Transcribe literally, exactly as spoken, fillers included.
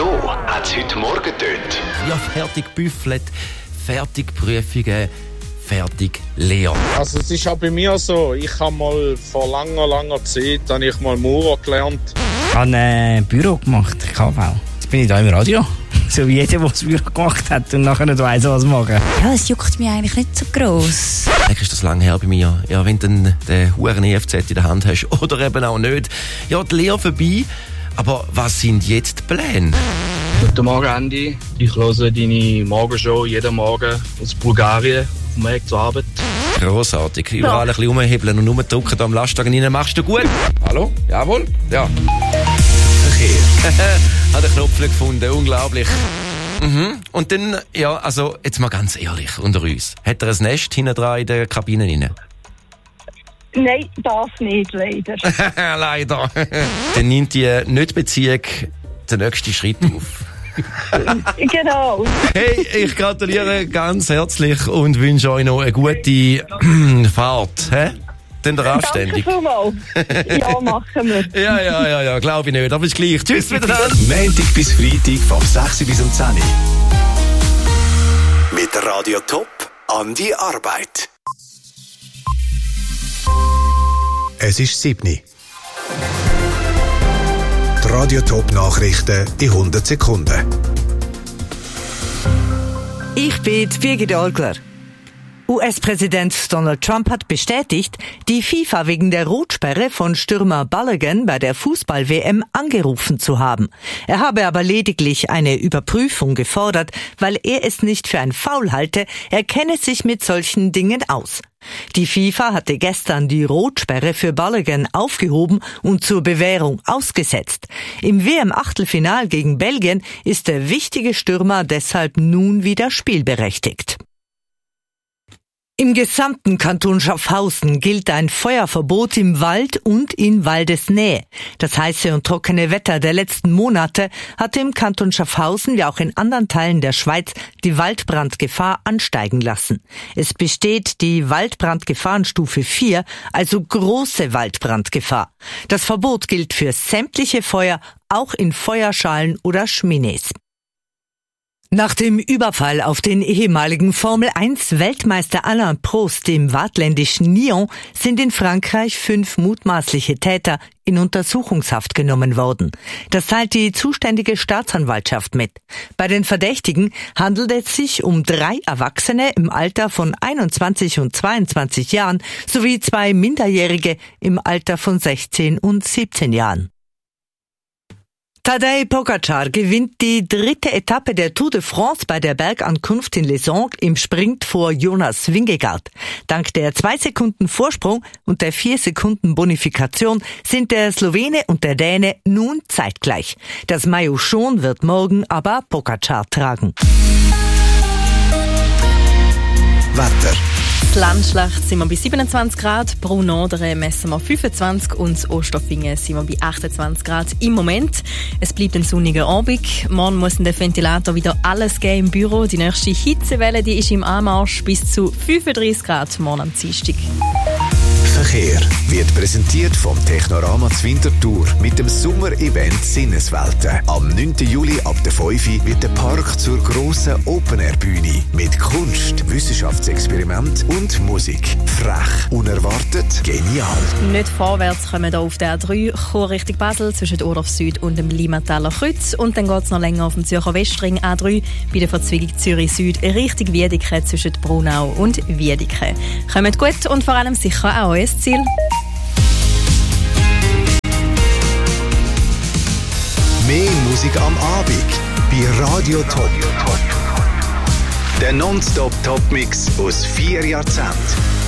So hat es heute Morgen getönt. Ja, fertig büffelt, fertig Prüfungen, fertig Lehre. Also es ist auch bei mir so, ich habe mal vor langer, langer Zeit habe ich mal Maurer gelernt. Ich habe ein Büro gemacht, K V. Jetzt bin ich da im Radio. So wie jeder, der das Büro gemacht hat und nachher nicht weiss, was machen. Ja, es juckt mich eigentlich nicht so gross. Eigentlich ist das lange her bei mir. Ja, wenn du dann den huren E F Z in der Hand hast oder eben auch nicht. Ja, die Lehre vorbei. Aber was sind jetzt die Pläne? Guten Morgen, Andy. Ich höre deine Morgenshow jeden Morgen aus Bulgarien auf dem Weg zur Arbeit. Grossartig. Überall ein bisschen rumhebeln und rumdrücken da am Lastwagen rein. Machst du gut? Hallo? Jawohl? Ja. Verkehr. Hat den Knopf gefunden. Unglaublich. Mhm. Und dann, ja, also, jetzt mal ganz ehrlich unter uns. Hat er ein Nest hinten dran in der Kabine rein? Nein, das nicht, leider. Leider. Dann nimmt die Nicht-Beziehung den nächsten Schritt auf. Genau. Hey, ich gratuliere ganz herzlich und wünsche euch noch eine gute Fahrt. Hä? Dann der anständig. Danke vielmals. Ja, machen wir. Ja, ja, ja, ja, glaube ich nicht. Aber ist gleich. Tschüss miteinander. Montag bis Freitag vom sechs bis um zehn. Mit Radio Top an die Arbeit. Es ist sieben. Die Radio Top Nachrichten in hundert Sekunden. Ich bin Birgit Olgler. U S-Präsident Donald Trump hat bestätigt, die FIFA wegen der Rotsperre von Stürmer Balogun bei der Fußball-W M angerufen zu haben. Er habe aber lediglich eine Überprüfung gefordert, weil er es nicht für ein Foul halte, er kenne sich mit solchen Dingen aus. Die FIFA hatte gestern die Rotsperre für Balogun aufgehoben und zur Bewährung ausgesetzt. Im W M-Achtelfinal gegen Belgien ist der wichtige Stürmer deshalb nun wieder spielberechtigt. Im gesamten Kanton Schaffhausen gilt ein Feuerverbot im Wald und in Waldesnähe. Das heiße und trockene Wetter der letzten Monate hatte im Kanton Schaffhausen wie auch in anderen Teilen der Schweiz die Waldbrandgefahr ansteigen lassen. Es besteht die Waldbrandgefahrenstufe vier, also große Waldbrandgefahr. Das Verbot gilt für sämtliche Feuer, auch in Feuerschalen oder Cheminees. Nach dem Überfall auf den ehemaligen Formel eins Weltmeister Alain Prost im waadtländischen Nyon sind in Frankreich fünf mutmaßliche Täter in Untersuchungshaft genommen worden. Das teilt die zuständige Staatsanwaltschaft mit. Bei den Verdächtigen handelt es sich um drei Erwachsene im Alter von einundzwanzig und zweiundzwanzig Jahren sowie zwei Minderjährige im Alter von sechzehn und siebzehn Jahren. Tadej Pogačar gewinnt die dritte Etappe der Tour de France bei der Bergankunft in Les Angles im Sprint vor Jonas Vingegaard. Dank der zwei Sekunden Vorsprung und der vier Sekunden Bonifikation sind der Slowene und der Däne nun zeitgleich. Das Maillot schon wird morgen aber Pogačar tragen. Wetter. Landschlacht sind wir bei siebenundzwanzig Grad, Brunodere messen wir fünfundzwanzig und Osterfingen sind wir bei achtundzwanzig Grad im Moment. Es bleibt ein sonniger Abend. Morgen muss in der Ventilator wieder alles geben im Büro. Die nächste Hitzewelle die ist im Anmarsch bis zu fünfunddreißig Grad morgen am Dienstag. Verkehr wird präsentiert vom Technorama Winterthur mit dem Sommer-Event Sinneswelten. Am neunten Juli ab der fünf Uhr wird der Park zur grossen Open-Air-Bühne mit Kunst, Wissenschaftsexperiment und Musik. Frech, unerwartet, genial. Nicht vorwärts kommen wir auf der A drei, Chur Richtung Basel zwischen Orloff Süd und dem Limataler Kreuz. Und dann geht es noch länger auf dem Zürcher Westring A drei bei der Verzweigung Zürich Süd Richtung Wiedeke zwischen Brunau und Wiedeke. Kommt gut und vor allem sicher auch euer Ziel. Mehr Musik am Abend bei Radio Top. Der Non-Stop-Top-Mix aus vier Jahrzehnten.